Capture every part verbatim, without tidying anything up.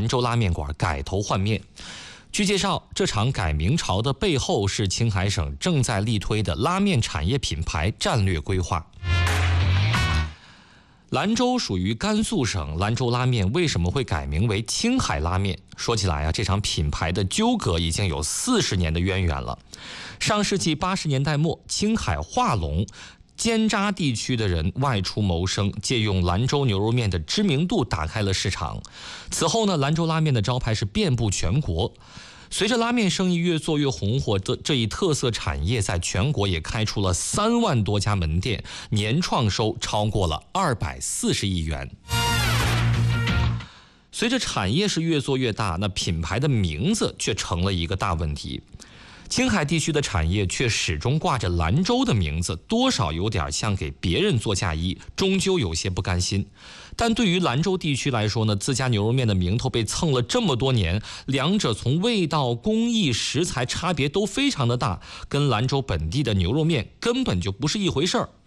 州拉面馆改头换面。据介绍，这场改名潮的背后是青海省正在力推的拉面产业品牌战略规划。兰州属于甘肃省，兰州拉面为什么会改名为青海拉面？说起来啊，这场品牌的纠葛已经有四十年的渊源了。上世纪八十年代末，青海化隆尖扎地区的人外出谋生，借用兰州牛肉面的知名度打开了市场。此后呢，兰州拉面的招牌是遍布全国。随着拉面生意越做越红火的这一特色产业，在全国也开出了三万多家门店，年创收超过了二百四十亿元。随着产业是越做越大，那品牌的名字却成了一个大问题。青海地区的产业却始终挂着兰州的名字，多少有点像给别人做嫁衣，终究有些不甘心。但对于兰州地区来说呢，自家牛肉面的名头被蹭了这么多年，两者从味道、工艺、食材差别都非常的大，跟兰州本地的牛肉面根本就不是一回事儿。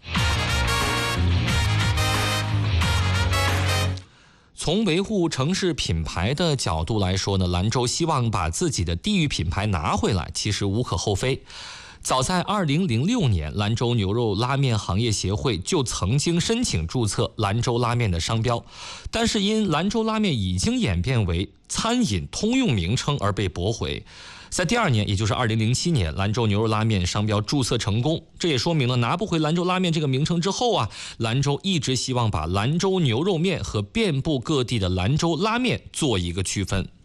从维护城市品牌的角度来说呢，兰州希望把自己的地域品牌拿回来，其实无可厚非。早在二零零六年，兰州牛肉拉面行业协会就曾经申请注册兰州拉面的商标，但是因兰州拉面已经演变为餐饮通用名称而被驳回。在第二年，也就是二零零七年，兰州牛肉拉面商标注册成功，这也说明了拿不回兰州拉面这个名称之后啊，兰州一直希望把兰州牛肉面和遍布各地的兰州拉面做一个区分。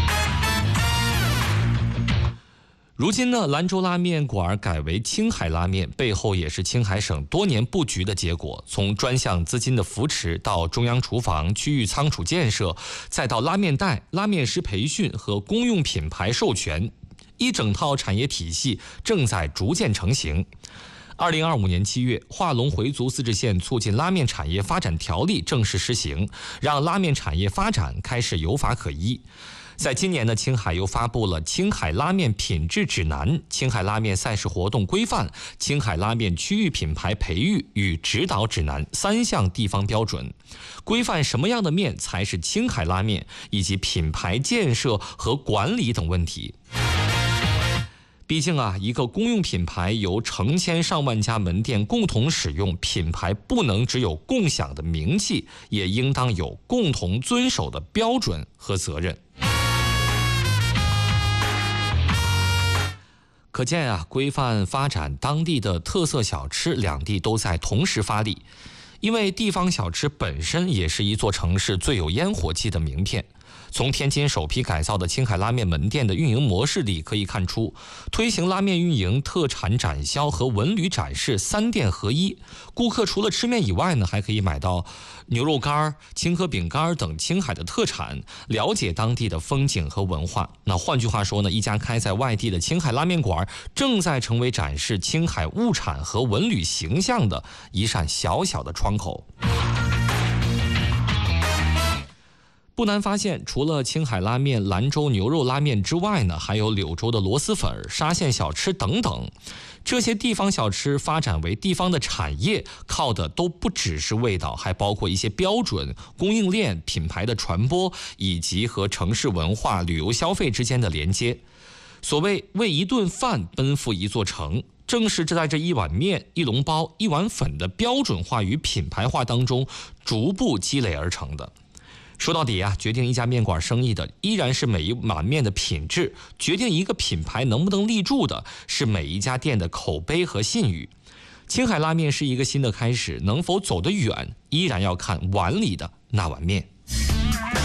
如今呢，兰州拉面馆改为青海拉面，背后也是青海省多年布局的结果。从专项资金的扶持，到中央厨房、区域仓储建设，再到拉面带、拉面师培训和公用品牌授权，一整套产业体系正在逐渐成型。二零二五年七月，化隆回族自治县促进拉面产业发展条例正式施行，让拉面产业发展开始有法可依。在今年呢，青海又发布了《青海拉面品质指南》、《青海拉面赛事活动规范》、《青海拉面区域品牌培育与指导指南》三项地方标准，规范什么样的面才是青海拉面，以及品牌建设和管理等问题。毕竟啊，一个公用品牌由成千上万家门店共同使用，品牌不能只有共享的名气，也应当有共同遵守的标准和责任。可见啊，规范发展当地的特色小吃，两地都在同时发力。因为地方小吃本身也是一座城市最有烟火气的名片。从天津首批改造的青海拉面门店的运营模式里可以看出，推行拉面运营、特产展销和文旅展示三店合一。顾客除了吃面以外呢，还可以买到牛肉干、青稞饼干等青海的特产，了解当地的风景和文化。那换句话说呢，一家开在外地的青海拉面馆正在成为展示青海物产和文旅形象的一扇小小的窗口。不难发现，除了青海拉面、兰州牛肉拉面之外呢，还有柳州的螺蛳粉、沙县小吃等等。这些地方小吃发展为地方的产业，靠的都不只是味道，还包括一些标准、供应链、品牌的传播，以及和城市文化、旅游消费之间的连接。所谓为一顿饭奔赴一座城，正是在这一碗面、一笼包、一碗粉的标准化与品牌化当中逐步积累而成的。说到底啊，决定一家面馆生意的依然是每一碗面的品质，决定一个品牌能不能立住的是每一家店的口碑和信誉。青海拉面是一个新的开始，能否走得远，依然要看碗里的那碗面。